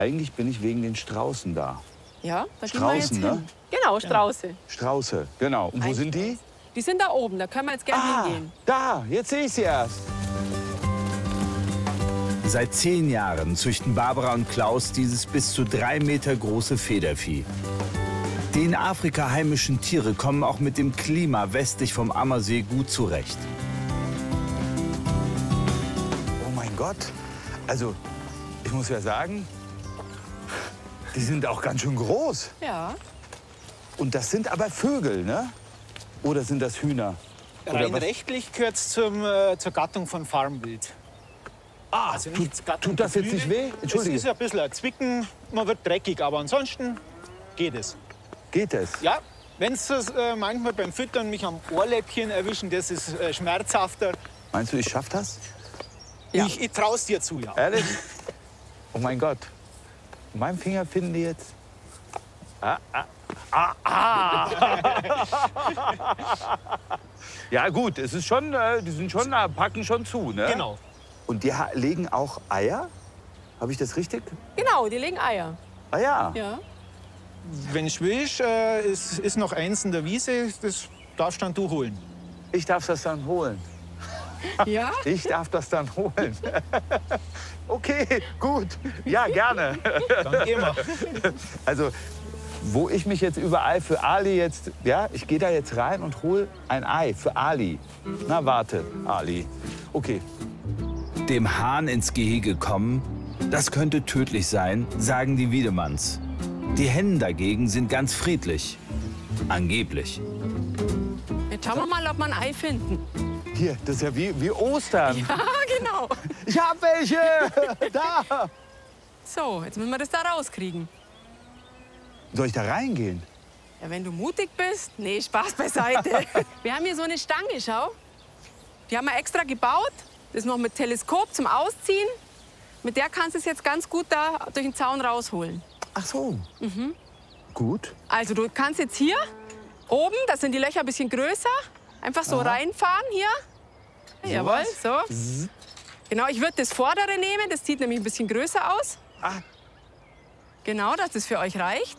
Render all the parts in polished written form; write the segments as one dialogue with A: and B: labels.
A: Eigentlich bin ich wegen den Straußen da.
B: Ja, da gehen wir jetzt
A: Straußen,
B: hin.
A: ne?
B: Genau, Strauße.
A: Strauße, genau. Und wo sind die?
B: Die sind da oben, da können wir jetzt gerne hingehen.
A: Da, jetzt sehe ich sie erst.
C: Seit 10 Jahren züchten Barbara und Klaus dieses bis zu 3 Meter große Federvieh. Die in Afrika heimischen Tiere kommen auch mit dem Klima westlich vom Ammersee gut zurecht.
A: Oh mein Gott. Also, ich muss ja sagen, die sind auch ganz schön groß.
B: Ja.
A: Und das sind aber Vögel, ne? Oder sind das Hühner?
D: Rein rechtlich gehört es zur Gattung von Farmwild.
A: Ah,
D: Also nicht Gattung
A: tut das jetzt nicht
D: Geflügel.
A: weh? Entschuldige.
D: Es ist ein bisschen ein Zwicken, man wird dreckig, aber ansonsten geht es.
A: Geht es?
D: Ja, wenn Sie manchmal beim Füttern mich am Ohrläppchen erwischen, das ist schmerzhafter.
A: Meinst du, ich schaff das?
B: Ja.
D: Ich traue es dir zu, ja.
A: Ehrlich? Oh mein Gott. In meinem Finger finden die jetzt. Ja gut, es ist schon, die sind schon, packen schon zu, ne?
D: Genau.
A: Und die legen auch Eier? Habe ich das richtig?
B: Genau, die legen Eier.
A: Ah ja.
B: Ja.
D: Wenn du willst, ist noch eins in der Wiese, das darfst dann du holen.
A: Ich darf das dann holen.
B: Ja?
A: Ich darf das dann holen. Okay, gut. Ja, gerne.
D: Dann gehen wir.
A: Also, wo ich mich jetzt überall für Ali jetzt, ja, ich gehe da jetzt rein und hole ein Ei für Ali. Na, warte, Ali. Okay.
C: Dem Hahn ins Gehege kommen, das könnte tödlich sein, sagen die Wiedemanns. Die Hennen dagegen sind ganz friedlich. Angeblich.
B: Jetzt schauen wir mal, ob wir ein Ei finden.
A: Hier, das ist ja wie Ostern.
B: Ah, genau.
A: Ich hab welche! Da!
B: So, jetzt müssen wir das da rauskriegen.
A: Soll ich da reingehen?
B: Ja, wenn du mutig bist. Nee, Spaß beiseite. Wir haben hier so eine Stange, schau. Die haben wir extra gebaut. Das ist noch mit Teleskop zum Ausziehen. Mit der kannst du es jetzt ganz gut da durch den Zaun rausholen.
A: Ach so. Gut.
B: Also du kannst jetzt hier oben, da sind die Löcher ein bisschen größer, einfach so reinfahren hier. Jawohl, so. Genau, ich würde das vordere nehmen, das sieht nämlich ein bisschen größer aus.
A: Ah.
B: Genau, dass das für euch reicht.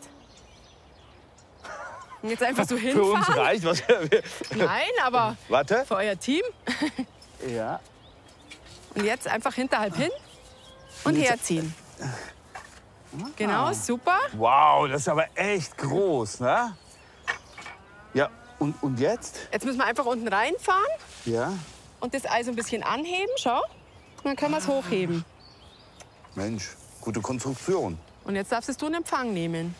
B: Und jetzt einfach so
A: Für
B: hinfahren.
A: uns reicht was.
B: Nein, aber
A: Warte.
B: für euer Team.
A: Ja.
B: Und jetzt einfach hinterhalb hin und herziehen. Genau, super.
A: Wow, das ist aber echt groß, ne? Ja, und jetzt?
B: Jetzt müssen wir einfach unten reinfahren
A: Ja.
B: und das Ei so ein bisschen anheben, schau. Und dann können wir es hochheben.
A: Mensch, gute Konstruktion.
B: Und jetzt darfst du einen Empfang nehmen.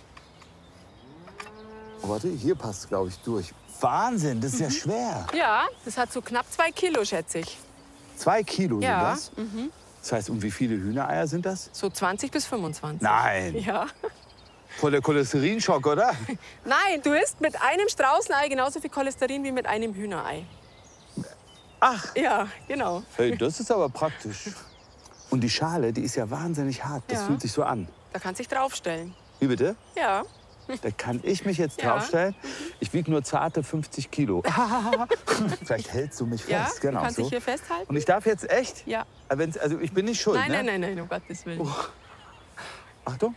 A: Oh, warte, hier passt, glaube ich, durch. Wahnsinn, das ist ja schwer.
B: Ja, das hat so knapp 2 Kilo, schätze ich.
A: 2 Kilo
B: Ja,
A: sind das? Das heißt, und wie viele Hühnereier sind das?
B: So 20 bis 25.
A: Nein.
B: Ja.
A: Voll der Cholesterinschock, oder?
B: Nein, du isst mit einem Straußenei genauso viel Cholesterin wie mit einem Hühnerei.
A: Ach,
B: Ja, genau.
A: hey, das ist aber praktisch. Und die Schale, die ist ja wahnsinnig hart. Das
B: Ja.
A: fühlt sich so an.
B: Da kannst du dich draufstellen.
A: Wie bitte?
B: Ja.
A: Da kann ich mich jetzt
B: Ja.
A: draufstellen. Ich wiege nur zarte 50 Kilo. Vielleicht hältst du mich
B: Ja,
A: fest.
B: du
A: Genau
B: kannst
A: so.
B: dich hier festhalten.
A: Und ich darf jetzt echt?
B: Ja.
A: Also ich bin nicht schuld,
B: Nein,
A: ne?
B: nein, nein, nein, um Gottes Willen.
A: Achtung.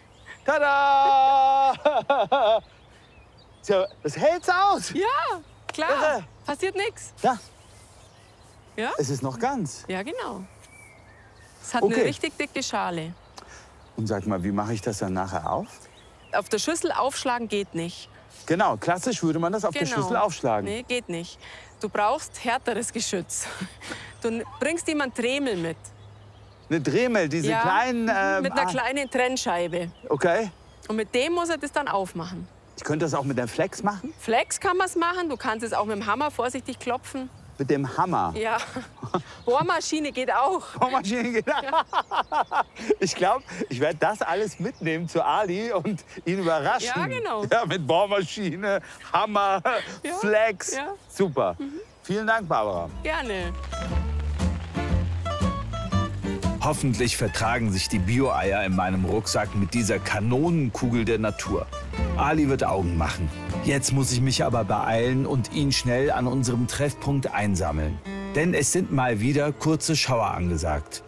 A: Tada! Tja, das hält's aus.
B: Ja, klar.
A: Irre.
B: Passiert nichts.
A: Da,
B: Ja?
A: es ist noch ganz.
B: Ja, genau. Es hat
A: Okay.
B: eine richtig dicke Schale.
A: Und sag mal, wie mache ich das dann nachher auf?
B: Auf der Schüssel aufschlagen geht nicht.
A: Genau, klassisch würde man das auf der Schüssel aufschlagen.
B: Nee, geht nicht. Du brauchst härteres Geschütz. Du bringst ihm einen Dremel mit.
A: Eine Dremel, diese
B: Ja,
A: kleinen...
B: mit einer kleinen Trennscheibe.
A: Okay.
B: Und mit dem muss er das dann aufmachen.
A: Ich könnte das auch mit einem Flex machen?
B: Flex kann man es machen. Du kannst es auch mit dem Hammer vorsichtig klopfen.
A: Mit dem Hammer.
B: Ja. Bohrmaschine geht auch.
A: Bohrmaschine geht. Ich glaube, ich werde das alles mitnehmen zu Ali und ihn überraschen.
B: Ja, genau.
A: Ja, mit Bohrmaschine, Hammer,
B: Ja,
A: Flex.
B: ja.
A: Super. Vielen Dank, Barbara.
B: Gerne.
C: Hoffentlich vertragen sich die Bio-Eier in meinem Rucksack mit dieser Kanonenkugel der Natur. Ali wird Augen machen. Jetzt muss ich mich aber beeilen und ihn schnell an unserem Treffpunkt einsammeln. Denn es sind mal wieder kurze Schauer angesagt.